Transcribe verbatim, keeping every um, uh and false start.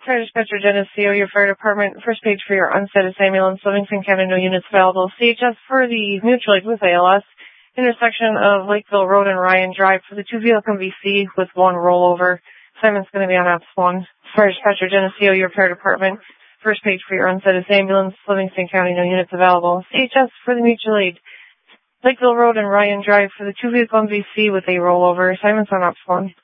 Fire Dispatcher Geneseo, your fire department. First page for your unstatus ambulance. Livingston County, no units available. C H S for the mutual aid with A L S. Intersection of Lakeville Road and Ryan Drive for the two vehicle V C with one rollover. Assignment's going to be on Ops one. Fire Dispatcher Geneseo, your fire department. First page for your unstatus ambulance. Livingston County, no units available. C H S for the mutual aid. Lakeville Road and Ryan Drive for the two vehicle V C with a rollover. Assignment's on Ops one.